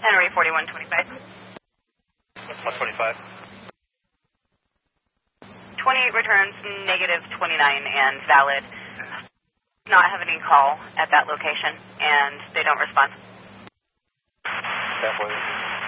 Henry 4125. 125. 28 returns negative 29 and valid. Not have any call at that location, and they don't respond. Definitely.